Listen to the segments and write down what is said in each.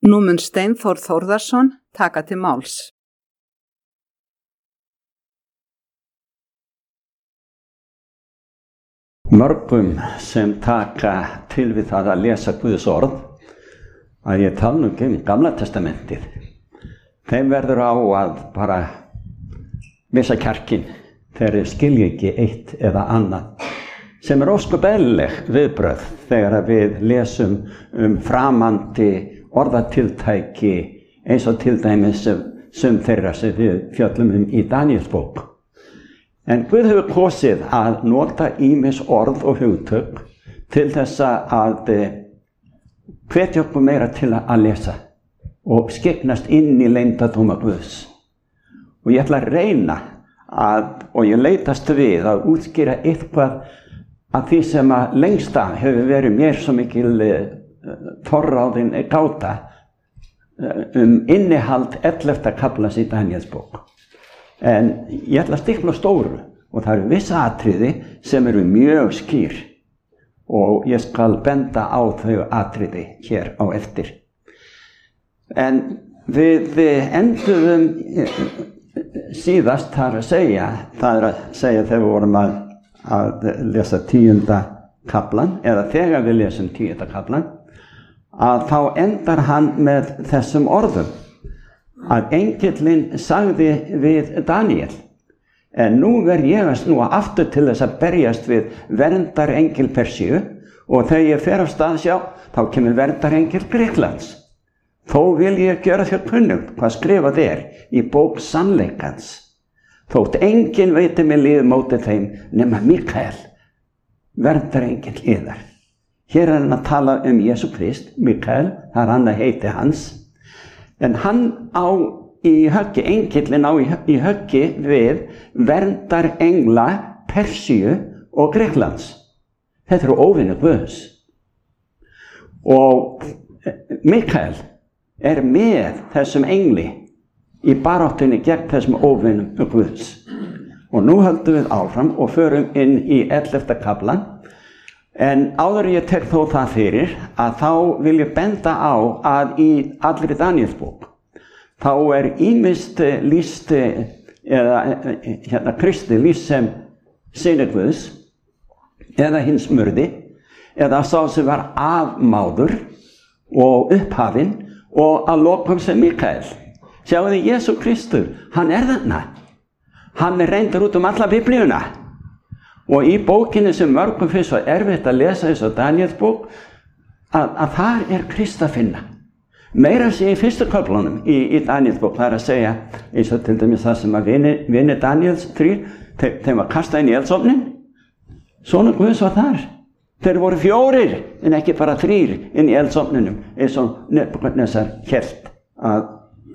Nú mun Steinþór Þórðarson taka til máls. Mörgum sem taka til við það að lesa Guðs orð, að ég tala nú ekki Gamla testamentið, þeim verður á að bara missa kjarkinn þegar þeir skilja ekki eitt eða annað, sem ósköp eðlileg viðbrögð þegar við lesum framandi orðatiltæki eins og til dæmis sem þeirra sem við fjöllum í Daníels bók. En Guð hefur kosið að nota ýmis orð og hugtök til þess að hvetja okkur meira til að lesa og skyggnast inn í leyndardóma Guðs. Og ég ætla að reyna og ég leitast við að útskýra eitthvað af því sem að lengsta hefur verið mér svo mikil forráðin gáta innihald 11. kaflans í Daníels bók. En ég ætla að stikla á stóru og það eru vissa atriði sem eru mjög skýr og ég skal benda á þau atriði hér á eftir. En við enduðum síðast það er að segja þegar við vorum að lesa 10. kaflan eða þegar við lesum 10. kaflan að þá endar hann með þessum orðum að engillinn sagði við Daníel, en nú verð ég að snúa aftur til þess að berjast við verndarengil Persíu og þegar ég fer af stað þá kemur verndarengil Grikklands. Þó vil ég gera þér kunnugt hvað skrifað í bók sannleikans, þótt enginn veiti mig líð móti þeim nema Mikael, verndarengil yðar. Hér er hann að tala Jesú Krist, Mikael, það er annað heiti hans. En hann engillinn á í höggi við verndarengla Persíu og Grikklands. Þetta eru óvinir Guðs. Og Mikael er með þessum engli í baráttunni gegn þessum óvinum Guðs. Og nú höldum við áfram og förum inn í 11. kaflan. En áður ég tek þó það fyrir að þá vil ég benda á að í allri Daníels bók þá er ýmist lýst eða Kristi lýst sem synir Guðs eða hins murði eða sá sem var afmáður og upphafinn og að lokum sem Mikael. Sjáu þið Jesú Kristur, hann er þarna. Hann er reyndur út alla Biblíuna. Og í bókinni sem mörgum finnst svo erfitt að lesa eins og Daníels bók að þar er Krist að finna. Meira að segja í fyrstu köflunum í Daníels bók, það er að segja eins og til dæmis það sem að vinir Daníels 3, þeim var kastað inn í eldsofnin. Sonur Guðs var þar. Þeir voru 4 en ekki bara 3 inn í eldsofninum eins og Nebúkadnesar hélt að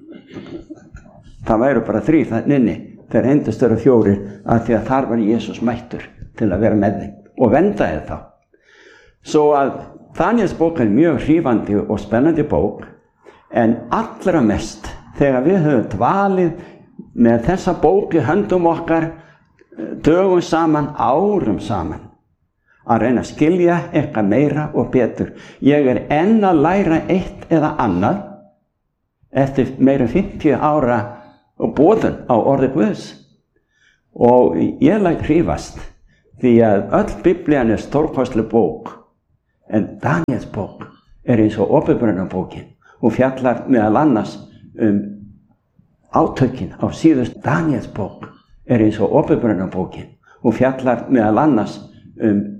það væru bara 3 þannig inni. Þeir reyndust vera 4 af því að þar var Jesús mættur til að vera með þeim og verndaði þá. Svo að Daníels bók er mjög hrífandi og spennandi bók, en allra mest þegar við höfum dvalið með þessa bók í höndum okkar dögum saman, árum saman, að reyna að skilja eitthvað meira og betur. Ég er enn að læra eitt eða annað eftir meira 50 ára og boðun á orði Guðs. Og ég læt hrífast því að öll Biblían er stórkostleg bók, en Daníels bók er eins og Åpenbarunarbókin. Hún fjallar meðal annars átökin á síðust. Daníels bók er eins og Åpenbarunarbókin. Hún fjallar meðal annars